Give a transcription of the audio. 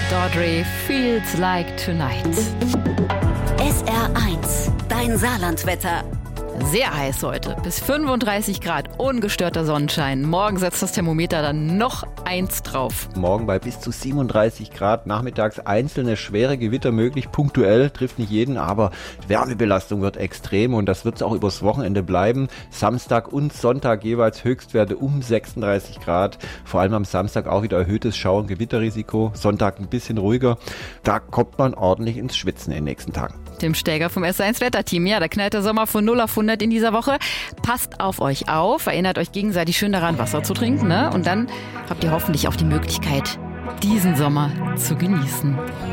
Daughtry, Feels Like Tonight. SR1, dein Saarlandwetter. Sehr heiß heute, bis 35 Grad, ungestörter Sonnenschein. Morgen setzt das Thermometer dann noch 1 drauf. Morgen bei bis zu 37 Grad, nachmittags einzelne schwere Gewitter möglich, punktuell, trifft nicht jeden, aber Wärmebelastung wird extrem und das wird es auch übers Wochenende bleiben. Samstag und Sonntag jeweils Höchstwerte um 36 Grad, vor allem am Samstag auch wieder erhöhtes Schau- und Gewitterrisiko, Sonntag ein bisschen ruhiger. Da kommt man ordentlich ins Schwitzen in den nächsten Tagen. Tim Stäger vom SR1 Wetterteam. Ja, da knallt der Sommer von 0 auf 100 in dieser Woche. Passt auf euch auf, erinnert euch gegenseitig schön daran, Wasser zu trinken, ne? Und dann habt ihr hoffentlich auch die Möglichkeit, diesen Sommer zu genießen.